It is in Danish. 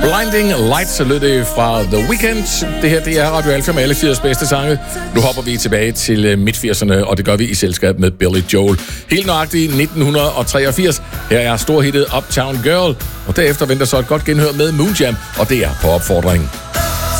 Blinding Lights lød det fra The Weeknd. Det her, det er Radio Alfa med alle 80's bedste sange. Nu hopper vi tilbage til midt-80'erne, og det gør vi i selskab med Billy Joel. Helt nøjagtigt 1983. Her er storhittet Uptown Girl, og derefter venter så et godt genhør med Moon Jam, og det er på opfordring.